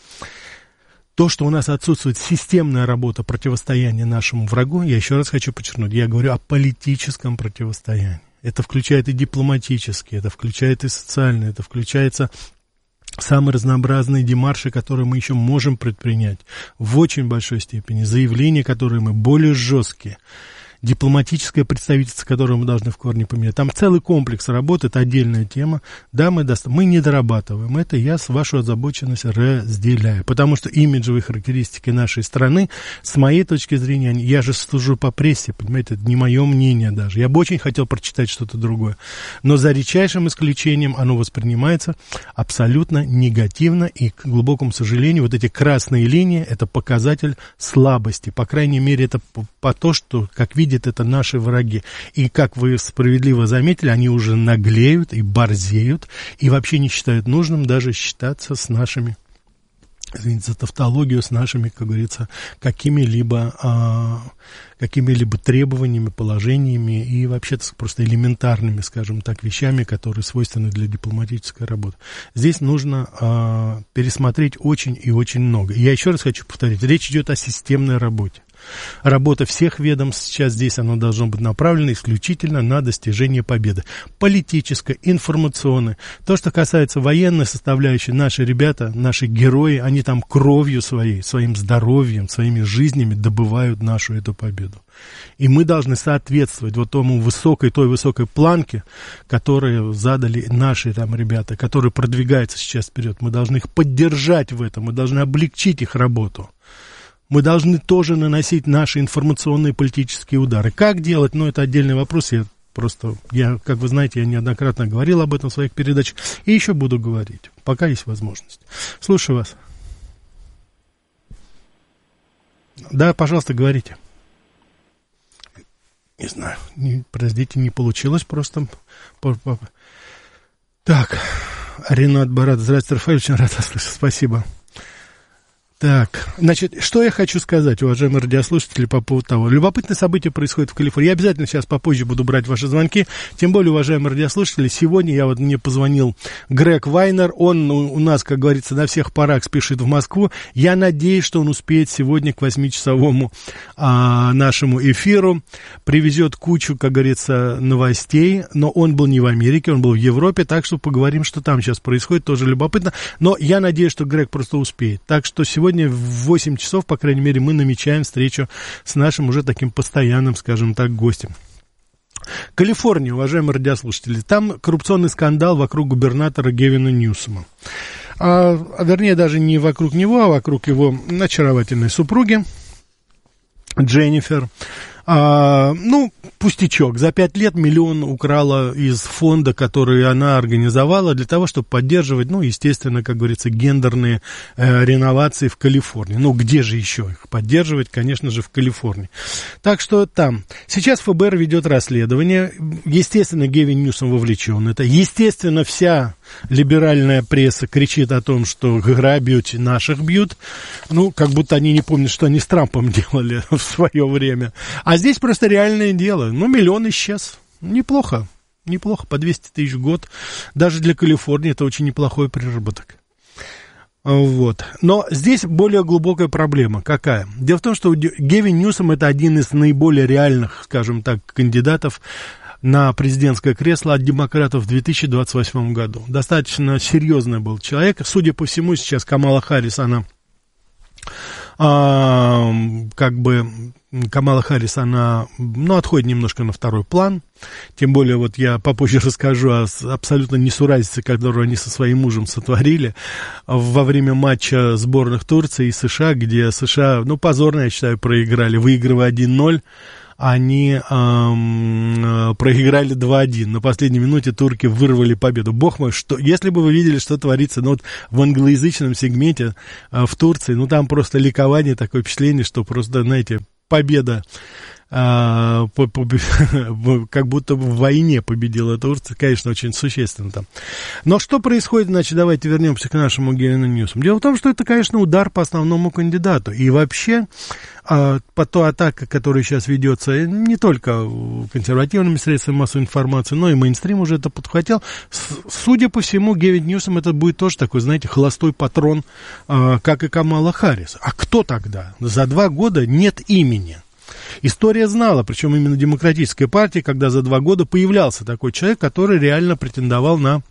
то, что у нас отсутствует системная работа противостояния нашему врагу, я еще раз хочу подчеркнуть, я говорю о политическом противостоянии. Это включает и дипломатические, это включает и социальные, это включается самые разнообразные демарши, которые мы еще можем предпринять в очень большой степени, заявления, которые мы более жесткие, дипломатическое представительство, которое мы должны в корне поменять. Там целый комплекс работы, это отдельная тема. Да, мы не дорабатываем это, я вашу озабоченность разделяю, потому что имиджевые характеристики нашей страны, с моей точки зрения, я же служу по прессе, понимаете, это не мое мнение даже. Я бы очень хотел прочитать что-то другое, но за редчайшим исключением оно воспринимается абсолютно негативно, и, к глубокому сожалению, вот эти красные линии, это показатель слабости, по крайней мере, это по то, что, как видите, это наши враги. И, как вы справедливо заметили, они уже наглеют и борзеют, и вообще не считают нужным даже считаться с нашими, извините за тавтологию, с нашими, как говорится, какими-либо требованиями, положениями и вообще-то просто элементарными, скажем так, вещами, которые свойственны для дипломатической работы. Здесь нужно пересмотреть очень и очень много. И я еще раз хочу повторить, речь идет о системной работе. Работа всех ведомств сейчас здесь, оно должно быть направлено исключительно на достижение победы. Политическое, информационное. То, что касается военной составляющей, наши ребята, наши герои, они там кровью своей, своим здоровьем, своими жизнями добывают нашу эту победу. И мы должны соответствовать вот той высокой планке, которую задали наши там ребята, которые продвигаются сейчас вперед. Мы должны их поддержать в этом, мы должны облегчить их работу. Мы должны тоже наносить наши информационные политические удары. Как делать? Ну, это отдельный вопрос. Как вы знаете, я неоднократно говорил об этом в своих передачах. И еще буду говорить, пока есть возможность. Слушаю вас. Да, пожалуйста, говорите. Не знаю, подождите, не получилось просто. Так, Ренат Барат, здравствуйте, Рафаэль, очень рад вас слышать, спасибо. Так, значит, что я хочу сказать, уважаемые радиослушатели, по поводу того. Любопытное событие происходит в Калифорнии. Я обязательно сейчас попозже буду брать ваши звонки. Тем более, уважаемые радиослушатели, сегодня мне позвонил Грег Вайнер. Он у нас, как говорится, на всех парах спешит в Москву. Я надеюсь, что он успеет сегодня к 8-часовому нашему эфиру. Привезет кучу, как говорится, новостей. Но он был не в Америке, он был в Европе. Так что поговорим, что там сейчас происходит. Тоже любопытно. Но я надеюсь, что Грег просто успеет. Так что сегодня в 8 часов, по крайней мере, мы намечаем встречу с нашим уже таким постоянным, скажем так, гостем. Калифорния, уважаемые радиослушатели, там коррупционный скандал вокруг губернатора Гевина Ньюсома. Вернее, даже не вокруг него, а вокруг его очаровательной супруги Дженнифер. Пустячок. За 5 лет $1 миллион украла из фонда, который она организовала для того, чтобы поддерживать, естественно, как говорится, гендерные реновации в Калифорнии. Где же еще их поддерживать? Конечно же, в Калифорнии. Так что там. Сейчас ФБР ведет расследование. Естественно, Гевин Ньюсом вовлечен. Это, естественно, вся либеральная пресса кричит о том, что грабят, наших бьют. Как будто они не помнят, что они с Трампом делали в свое время. А здесь просто реальное дело. $1 миллион исчез. Неплохо. По 200 тысяч в год. Даже для Калифорнии это очень неплохой приработок. Вот. Но здесь более глубокая проблема. Какая? Дело в том, что Гевин Ньюсом это один из наиболее реальных, скажем так, кандидатов на президентское кресло от демократов в 2028 году. Достаточно серьезный был человек. Судя по всему, сейчас Камала Харрис, она отходит немножко на второй план. Тем более, я попозже расскажу о абсолютно несуразице, которую они со своим мужем сотворили во время матча сборных Турции и США, где США, позорно, я считаю, проиграли, выигрывая 1-0. Они проиграли 2-1. На последней минуте турки вырвали победу. Бог мой, если бы вы видели, что творится в англоязычном сегменте в Турции, там просто ликование, такое впечатление, что просто, знаете, победа, как будто в войне победила Турция, конечно, очень существенно там. Но что происходит, давайте вернемся к нашему Гевину Ньюсому. Дело в том, что это, конечно, удар по основному кандидату. И вообще, по той атаке, которая сейчас ведется не только консервативными средствами массовой информации, но и мейнстрим уже это подхватил. Судя по всему, Гевин Ньюсом это будет тоже такой, знаете, холостой патрон, как и Камала Харрис. А кто тогда? За 2 года нет имени. История знала, причем именно Демократическая партия, когда за 2 года появлялся такой человек, который реально претендовал на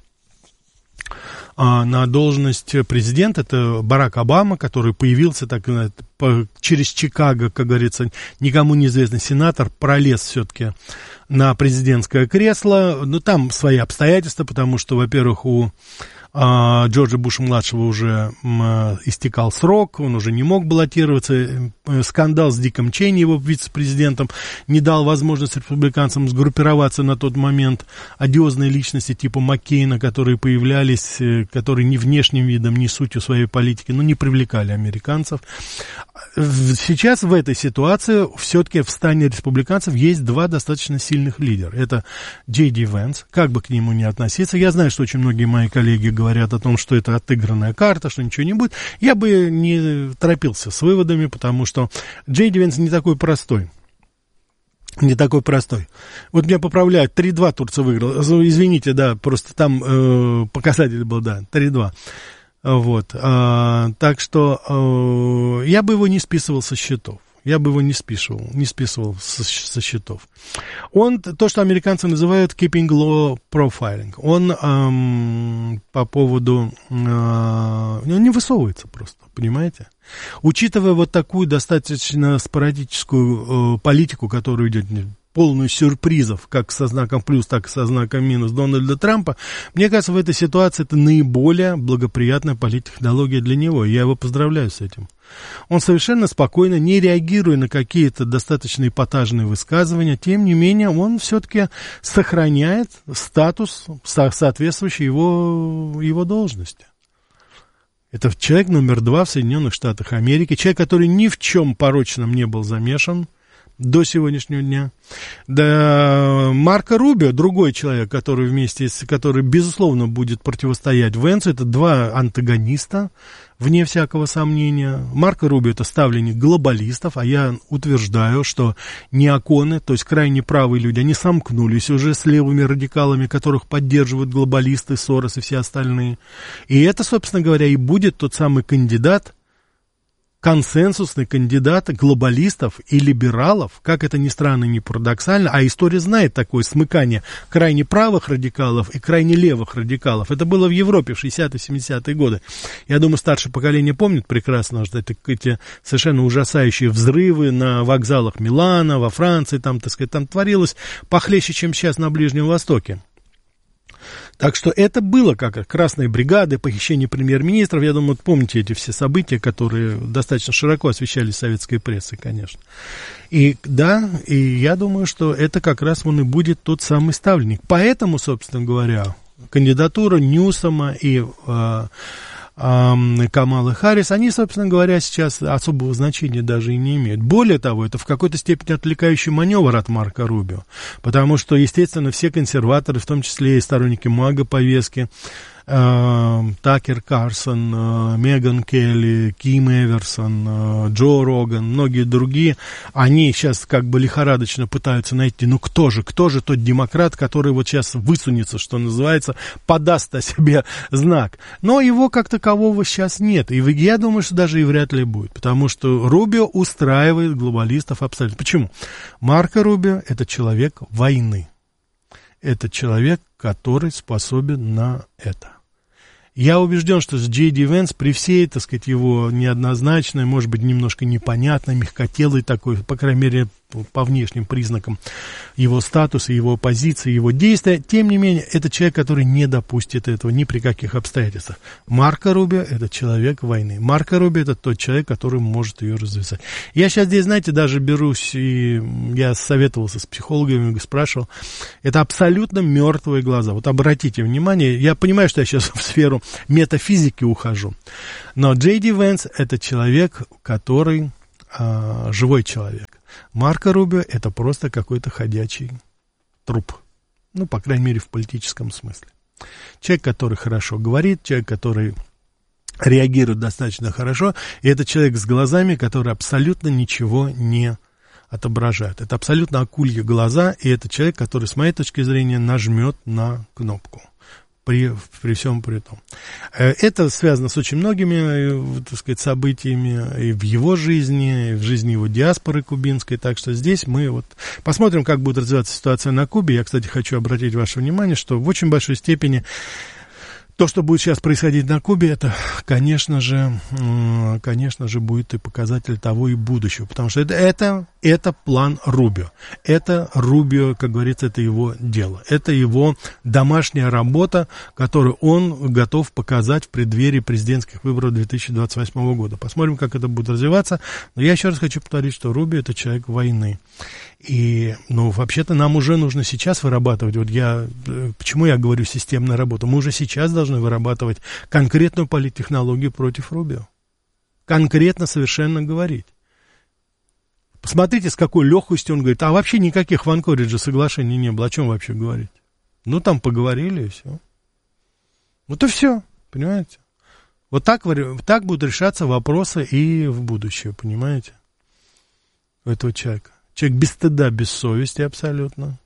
должность президента. Это Барак Обама, который появился через Чикаго, как говорится, никому неизвестный сенатор, пролез все-таки на президентское кресло. Там свои обстоятельства, потому что, во-первых, у Джорджа Буша-младшего уже истекал срок, он уже не мог баллотироваться. Скандал с Диком Чейни, его вице-президентом, не дал возможность республиканцам сгруппироваться на тот момент. Одиозные личности типа Маккейна, которые появлялись, которые ни внешним видом, ни сутью своей политики, не привлекали американцев. Сейчас в этой ситуации все-таки в стане республиканцев есть 2 достаточно сильных лидера. Это Джей Ди Венс, как бы к нему ни относиться. Я знаю, что очень многие мои коллеги говорят о том, что это отыгранная карта, что ничего не будет. Я бы не торопился с выводами, потому что Джей Ди Венс не такой простой. Вот меня поправляют, 3-2 Турция выиграла. Извините, да, просто там показатель был, 3-2. Так что я бы его не списывал со счетов. Со счетов. Он, то, что американцы называют keeping low profiling, он по поводу, он не высовывается просто, понимаете? Учитывая такую достаточно спорадическую политику, которая идет, полную сюрпризов, как со знаком плюс, так и со знаком минус Дональда Трампа, мне кажется, в этой ситуации это наиболее благоприятная политтехнология для него. Я его поздравляю с этим. Он совершенно спокойно, не реагируя на какие-то достаточно эпатажные высказывания, тем не менее, он все-таки сохраняет статус, соответствующий его должности. Это человек номер 2 в Соединенных Штатах Америки, человек, который ни в чем порочном не был замешан до сегодняшнего дня. Да, Марко Рубио, другой человек, который безусловно, будет противостоять Венсу. Это 2 антагониста, вне всякого сомнения. Марко Рубио — это ставленник глобалистов, а я утверждаю, что неоконы, то есть крайне правые люди, они сомкнулись уже с левыми радикалами, которых поддерживают глобалисты, Сорос и все остальные. И это, собственно говоря, и будет тот самый кандидат, консенсусный кандидат глобалистов и либералов, как это ни странно, ни парадоксально, а история знает такое смыкание крайне правых радикалов и крайне левых радикалов. Это было в Европе в 60-70-е годы. Я думаю, старшее поколение помнит прекрасно, что эти совершенно ужасающие взрывы на вокзалах Милана, во Франции, там, так сказать, там творилось похлеще, чем сейчас на Ближнем Востоке. Так что это было как красные бригады, похищение премьер-министров. Я думаю, помните эти все события, которые достаточно широко освещались советской прессой, конечно. И да, и я думаю, что это как раз он и будет тот самый ставленник. Поэтому, собственно говоря, кандидатура Ньюсома и Камалы Харрис, они, собственно говоря, сейчас особого значения даже и не имеют. Более того, это в какой-то степени отвлекающий маневр от Марко Рубио, потому что, естественно, все консерваторы, в том числе и сторонники МАГА-повестки, Такер Карсон, Меган Келли, Ким Эверсон, Джо Роган, многие другие, они сейчас как бы лихорадочно пытаются найти, ну кто же тот демократ, который вот сейчас высунется, что называется, подаст о себе знак. Но его как такового сейчас нет, и я думаю, что даже и вряд ли будет, потому что Рубио устраивает глобалистов абсолютно. Почему? Марко Рубио — это человек войны. Это человек, который способен на это. Я убежден, что с Джей Ди Венс, при всей, так сказать, его неоднозначной, может быть, немножко непонятной, мягкотелой такой, по крайней мере, по внешним признакам его статуса, его позиции, его действия, тем не менее, это человек, который не допустит этого ни при каких обстоятельствах. Марко Рубио — это человек войны. Марко Рубио — это тот человек, который может ее развязать. Я сейчас здесь, знаете, даже берусь, и я советовался с психологами, спрашивал, это абсолютно мертвые глаза. Вот обратите внимание, я понимаю, что я сейчас в сферу метафизики ухожу, но Джей Ди Венс — это человек, который живой человек. Марко Рубио — это просто какой-то ходячий труп. Ну, по крайней мере, в политическом смысле. Человек, который хорошо говорит, человек, который реагирует достаточно хорошо, и это человек с глазами, которые абсолютно ничего не отображают. Это абсолютно акульи глаза, и это человек, который, с моей точки зрения, нажмет на кнопку. При всем при том. Это связано с очень многими, так сказать, событиями и в его жизни, и в жизни его диаспоры кубинской. Так что здесь мы вот посмотрим, как будет развиваться ситуация на Кубе. Я, кстати, хочу обратить ваше внимание, что в очень большой степени то, что будет сейчас происходить на Кубе, это, конечно же, будет и показатель того и будущего. Потому что это план Рубио. Это Рубио, как говорится, это его дело. Это его домашняя работа, которую он готов показать в преддверии президентских выборов 2028 года. Посмотрим, как это будет развиваться. Но я еще раз хочу повторить, что Рубио — это человек войны. И, ну, вообще-то нам уже нужно сейчас вырабатывать, почему я говорю системная работа, мы уже сейчас должны вырабатывать конкретную политтехнологию против Рубио. Конкретно совершенно говорить. Посмотрите, с какой легкостью он говорит, а вообще никаких в Анкоридже соглашений не было, о чем вообще говорить? Ну, там поговорили, и все. Вот и все, понимаете? Вот так будут решаться вопросы и в будущее, понимаете? У этого человека. Человек без стыда, без совести абсолютно.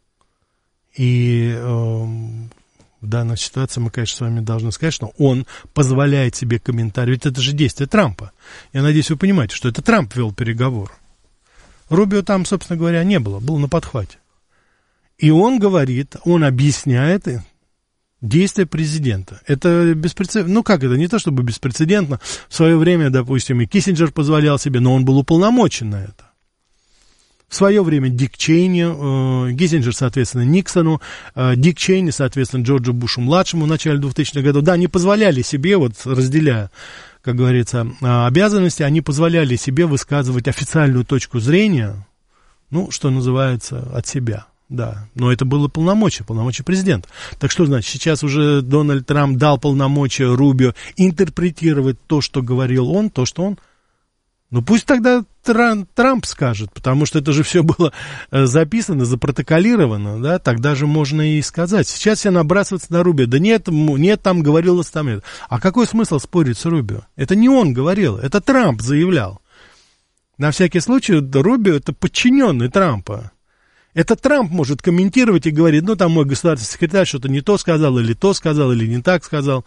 И в данной ситуации мы, конечно, с вами должны сказать, что он позволяет себе комментарий. Ведь это же действие Трампа. Я надеюсь, вы понимаете, что это Трамп вел переговоры. Рубио там, собственно говоря, не было, был на подхвате. И он говорит, он объясняет действия президента. Это беспрецедентно. Ну как это? Не то чтобы беспрецедентно. В свое время, допустим, и Киссинджер позволял себе, но он был уполномочен на это. В свое время Дик Чейни, Киссинджер, соответственно, Никсону, Дик Чейни, соответственно, Джорджу Бушу-младшему в начале 2000-х годов, да, они позволяли себе, вот разделяя, как говорится, обязанности, они позволяли себе высказывать официальную точку зрения, ну, что называется, от себя, да. Но это было полномочия президента. Так что, значит, сейчас уже Дональд Трамп дал полномочия Рубио интерпретировать то, что говорил он, то, что он. Ну, пусть тогда Трамп скажет, потому что это же все было записано, запротоколировано, да, тогда же можно и сказать. Сейчас все набрасываются на Рубио. Да нет, там говорилось там это. А какой смысл спорить с Рубио? Это не он говорил, это Трамп заявлял. На всякий случай, Рубио — это подчиненный Трампа. Это Трамп может комментировать и говорить, ну, там мой государственный секретарь что-то не то сказал, или не так сказал.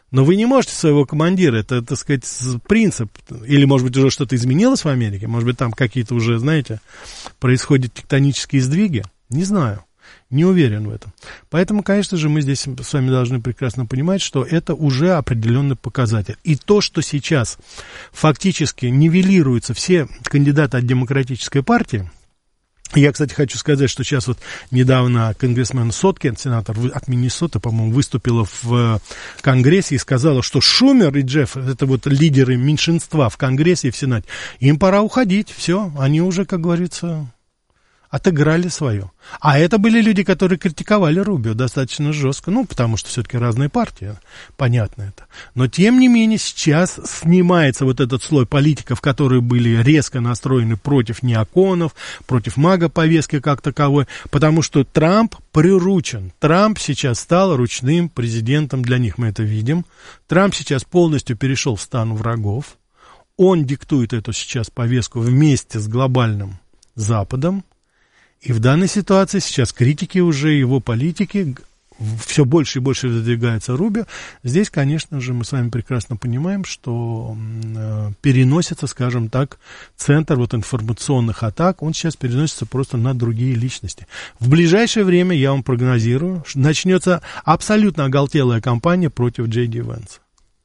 Но вы не можете своего командира, это, так сказать, принцип. Или, может быть, уже что-то изменилось в Америке, может быть, там какие-то уже, знаете, происходят тектонические сдвиги, не знаю. Не уверен в этом. Поэтому, конечно же, мы здесь с вами должны прекрасно понимать, что это уже определенный показатель. И то, что сейчас фактически нивелируются все кандидаты от Демократической партии. Я, кстати, хочу сказать, что сейчас вот недавно конгрессмен Соткин, сенатор от Миннесоты, по-моему, выступила в Конгрессе и сказала, что Шумер и Джефф, это вот лидеры меньшинства в Конгрессе и в Сенате, им пора уходить, все, они уже, как говорится, отыграли свое. А это были люди, которые критиковали Рубио достаточно жестко, ну, потому что все-таки разные партии, понятно это. Но, тем не менее, сейчас снимается вот этот слой политиков, которые были резко настроены против неоконов, против мага-повестки как таковой, потому что Трамп приручен. Трамп сейчас стал ручным президентом для них, мы это видим. Трамп сейчас полностью перешел в стан врагов. Он диктует эту сейчас повестку вместе с глобальным Западом. И в данной ситуации сейчас критики уже его политики все больше и больше выдвигается Рубио. Здесь, конечно же, мы с вами прекрасно понимаем, что переносится, скажем так, центр вот информационных атак, он сейчас переносится просто на другие личности. В ближайшее время, я вам прогнозирую, начнется абсолютно оголтелая кампания против Джей Ди Венса.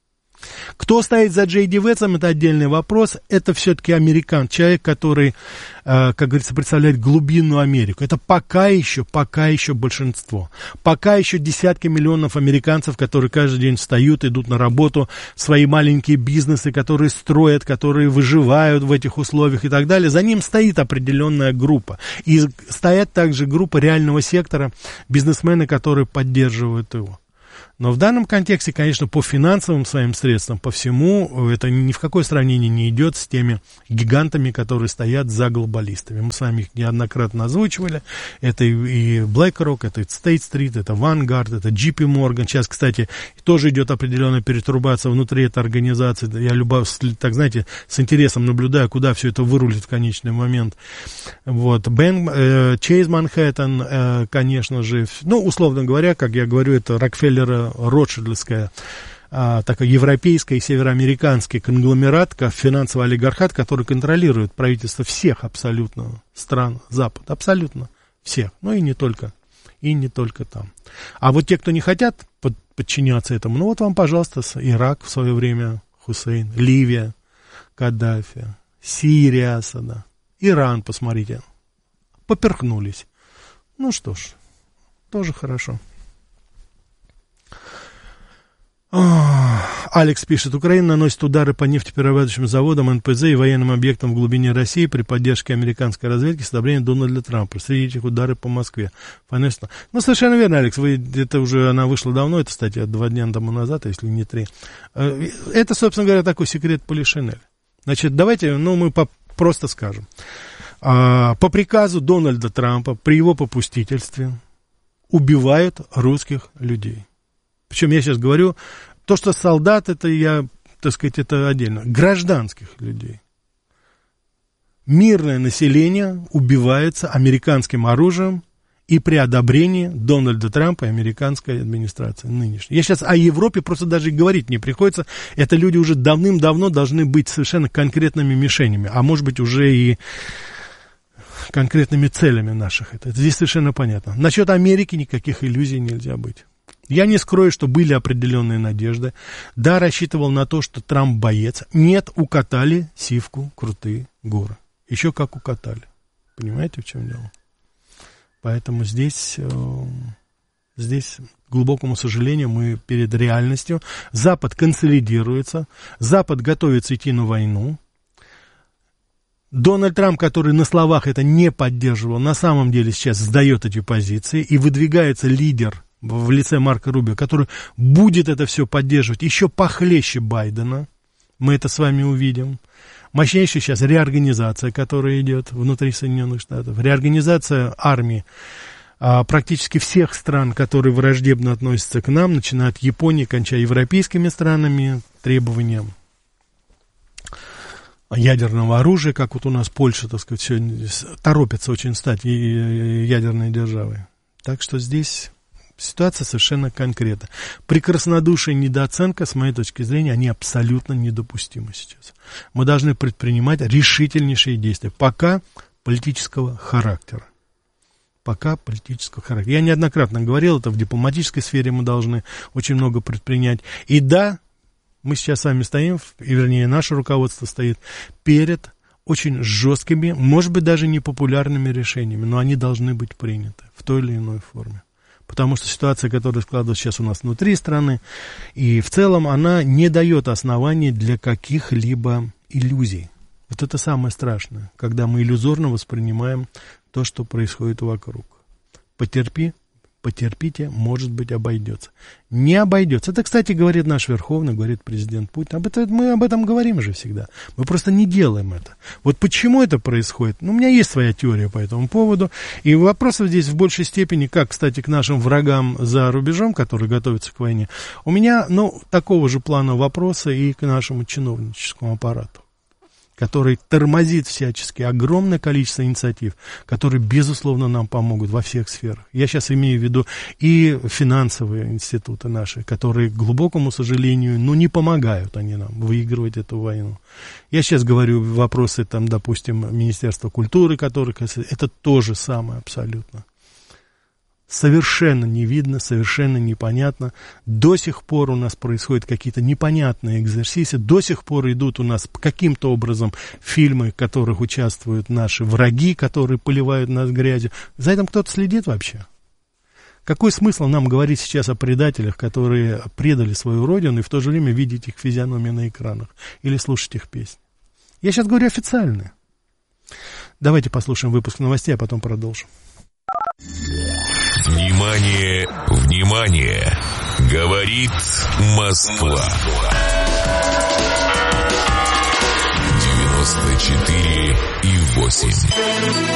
Кто стоит за Джей Ди Венсом, это отдельный вопрос. Это все-таки человек, который, как говорится, представляет глубинную Америку. Это пока еще большинство. Пока еще десятки миллионов американцев, которые каждый день встают, идут на работу, свои маленькие бизнесы, которые строят, которые выживают в этих условиях и так далее. За ним стоит определенная группа. И стоят также группа реального сектора, бизнесмены, которые поддерживают его. Но в данном контексте, конечно, по финансовым своим средствам, по всему, это ни в какое сравнение не идет с теми гигантами, которые стоят за глобалистами. Мы с вами их неоднократно озвучивали. Это и BlackRock, это и State Street, это Vanguard, это JP Morgan. Сейчас, кстати, тоже идет определенная перетурбация внутри этой организации. Я, так знаете, с интересом наблюдаю, куда все это вырулит в конечный момент. Вот. Chase Manhattan, конечно же, ну, условно говоря, как я говорю, это Рокфеллер Ротшильдская, такой европейский и североамериканский конгломерат, финансовый олигархат, который контролирует правительство всех абсолютно стран Запада, абсолютно всех, ну и не только там. А вот те, кто не хотят подчиняться этому, ну вот вам, пожалуйста, Ирак в свое время, Хусейн, Ливия, Каддафи, Сирия Асада, Иран, посмотрите, поперхнулись. Ну что ж, тоже хорошо. Алекс пишет, Украина наносит удары по нефтеперерабатывающим заводам, НПЗ и военным объектам в глубине России при поддержке американской разведки с одобрением Дональда Трампа. Среди этих удары по Москве. Ну, совершенно верно, Алекс, это уже она вышла давно, эта статья 2 дня тому назад, если не 3. Это, собственно говоря, такой секрет Полишинеля. Значит, давайте, мы просто скажем. По приказу Дональда Трампа, при его попустительстве, убивают русских людей. Причем я сейчас говорю, то, что солдат, это это отдельно. Гражданских людей. Мирное население убивается американским оружием и при одобрении Дональда Трампа и американской администрации нынешней. Я сейчас о Европе просто даже и говорить не приходится. Это люди уже давным-давно должны быть совершенно конкретными мишенями, а может быть уже и конкретными целями наших. Это здесь совершенно понятно. Насчет Америки никаких иллюзий нельзя быть. Я не скрою, что были определенные надежды. Да, рассчитывал на то, что Трамп боец. Нет, укатали сивку крутые горы. Еще как укатали. Понимаете, в чем дело? Поэтому здесь, к глубокому сожалению, мы перед реальностью. Запад консолидируется. Запад готовится идти на войну. Дональд Трамп, который на словах это не поддерживал, на самом деле сейчас сдает эти позиции. И выдвигается лидер в лице Марко Рубио, который будет это все поддерживать еще похлеще Байдена. Мы это с вами увидим. Мощнейшая сейчас реорганизация, которая идет внутри Соединенных Штатов. Реорганизация армии практически всех стран, которые враждебно относятся к нам, начиная от Японии, кончая европейскими странами, требованием ядерного оружия, как вот у нас Польша, так сказать, сегодня торопится очень стать ядерной державой. Так что здесь Ситуация совершенно конкретна. Прекраснодушие и недооценка, с моей точки зрения, они абсолютно недопустимы сейчас. Мы должны предпринимать решительнейшие действия. Пока политического характера. Я неоднократно говорил, это в дипломатической сфере мы должны очень много предпринять. И да, мы сейчас с вами стоим, вернее, наше руководство стоит перед очень жесткими, может быть, даже непопулярными решениями, но они должны быть приняты в той или иной форме. Потому что ситуация, которая складывается сейчас у нас внутри страны, и в целом она не дает оснований для каких-либо иллюзий. Вот это самое страшное, когда мы иллюзорно воспринимаем то, что происходит вокруг. Потерпите, может быть, обойдется. Не обойдется. Это, кстати, говорит наш Верховный, говорит президент Путин. Мы об этом говорим же всегда. Мы просто не делаем это. Вот почему это происходит? У меня есть своя теория по этому поводу. И вопросов здесь в большей степени, как, кстати, к нашим врагам за рубежом, которые готовятся к войне. У меня, такого же плана вопроса и к нашему чиновническому аппарату, который тормозит всячески огромное количество инициатив, которые, безусловно, нам помогут во всех сферах. Я сейчас имею в виду и финансовые институты наши, которые, к глубокому сожалению, не помогают они нам выигрывать эту войну. Я сейчас говорю вопросы, допустим, Министерства культуры, которые, это то же самое абсолютно. Совершенно не видно, совершенно непонятно. До сих пор у нас происходят какие-то непонятные экзерсисы, до сих пор идут у нас каким-то образом фильмы, в которых участвуют наши враги, которые поливают нас грязью. За этим кто-то следит вообще? Какой смысл нам говорить сейчас о предателях, которые предали свою родину, и в то же время видеть их физиономии на экранах или слушать их песни? Я сейчас говорю официально. Давайте послушаем выпуск новостей, а потом продолжим. Внимание, внимание! Говорит Москва. 94,8.